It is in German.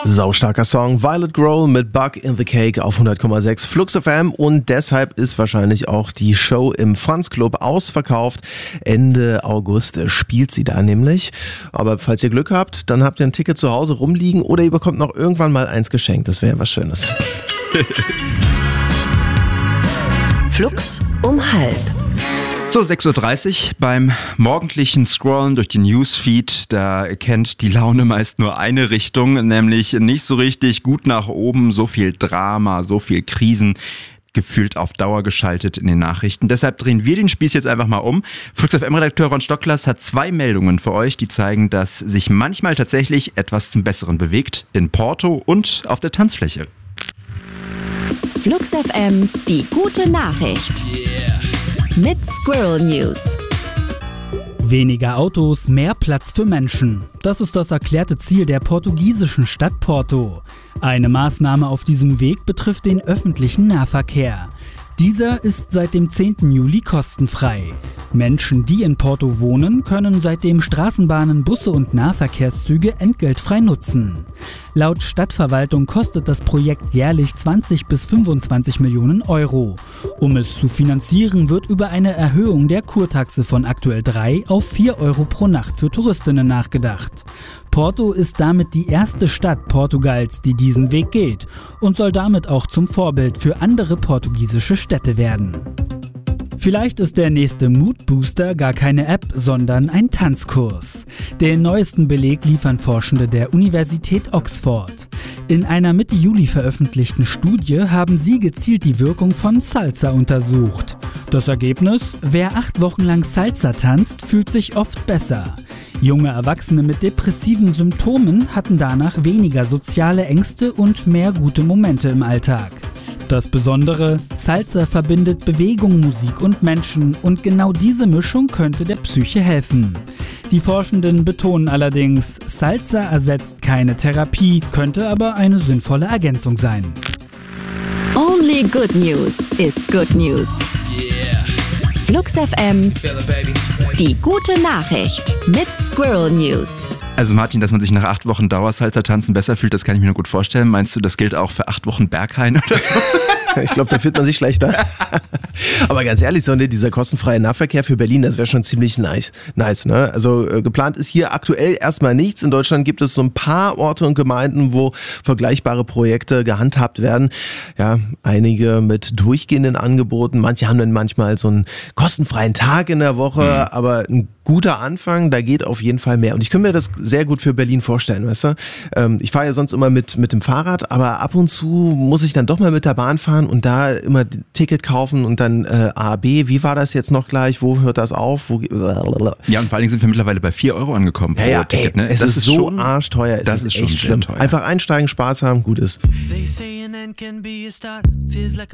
Saustarker Song, Violet Grohl mit Bug in the Cake auf 100,6 Flux FM und deshalb ist wahrscheinlich auch die Show im Franz Club ausverkauft. Ende August spielt sie da nämlich. Aber falls ihr Glück habt, dann habt ihr ein Ticket zu Hause rumliegen oder ihr bekommt noch irgendwann mal eins geschenkt. Das wäre was Schönes. Flux um 12:30. So, 6.30 Uhr beim morgendlichen Scrollen durch den Newsfeed, da kennt die Laune meist nur eine Richtung, nämlich nicht so richtig gut nach oben, so viel Drama, so viel Krisen, gefühlt auf Dauer geschaltet in den Nachrichten. Deshalb drehen wir den Spieß jetzt einfach mal um. Flux FM-Redakteur Ron Stocklers hat 2 Meldungen für euch, die zeigen, dass sich manchmal tatsächlich etwas zum Besseren bewegt, in Porto und auf der Tanzfläche. Flux FM, die gute Nachricht. Mit Squirrel News. Weniger Autos, mehr Platz für Menschen. Das ist das erklärte Ziel der portugiesischen Stadt Porto. Eine Maßnahme auf diesem Weg betrifft den öffentlichen Nahverkehr. Dieser ist seit dem 10. Juli kostenfrei. Menschen, die in Porto wohnen, können seitdem Straßenbahnen, Busse und Nahverkehrszüge entgeltfrei nutzen. Laut Stadtverwaltung kostet das Projekt jährlich 20 bis 25 Millionen Euro. Um es zu finanzieren, wird über eine Erhöhung der Kurtaxe von aktuell 3 auf 4 Euro pro Nacht für Touristinnen nachgedacht. Porto ist damit die erste Stadt Portugals, die diesen Weg geht und soll damit auch zum Vorbild für andere portugiesische Städte werden. Vielleicht ist der nächste Mood-Booster gar keine App, sondern ein Tanzkurs. Den neuesten Beleg liefern Forschende der Universität Oxford. In einer Mitte Juli veröffentlichten Studie haben sie gezielt die Wirkung von Salsa untersucht. Das Ergebnis: Wer 8 Wochen lang Salsa tanzt, fühlt sich oft besser. Junge Erwachsene mit depressiven Symptomen hatten danach weniger soziale Ängste und mehr gute Momente im Alltag. Das Besondere: Salsa verbindet Bewegung, Musik und Menschen und genau diese Mischung könnte der Psyche helfen. Die Forschenden betonen allerdings, Salsa ersetzt keine Therapie, könnte aber eine sinnvolle Ergänzung sein. Only good news is good news. Flux FM, die gute Nachricht mit Squirrel News. Also Martin, dass man sich nach 8 Wochen Dauersalsa-Tanzen besser fühlt, das kann ich mir nur gut vorstellen. Meinst du, das gilt auch für 8 Wochen Berghain oder so? Ich glaube, da fühlt man sich schlechter. Aber ganz ehrlich, so dieser kostenfreie Nahverkehr für Berlin, das wäre schon ziemlich nice, ne? Also geplant ist hier aktuell erstmal nichts. In Deutschland gibt es so ein paar Orte und Gemeinden, wo vergleichbare Projekte gehandhabt werden. Ja, einige mit durchgehenden Angeboten. Manche haben dann manchmal so einen kostenfreien Tag in der Woche, aber ein guter Anfang, da geht auf jeden Fall mehr. Und ich könnte mir das sehr gut für Berlin vorstellen, weißt du? Ich fahre ja sonst immer mit dem Fahrrad, aber ab und zu muss ich dann doch mal mit der Bahn fahren und da immer ein Ticket kaufen und dann A, B, wie war das jetzt noch gleich? Wo hört das auf? Ja, und vor allen Dingen sind wir mittlerweile bei 4 Euro angekommen pro Ticket. Ne? Es ist so schon arschteuer, das ist echt schlimm. Einfach einsteigen, Spaß haben, gut ist.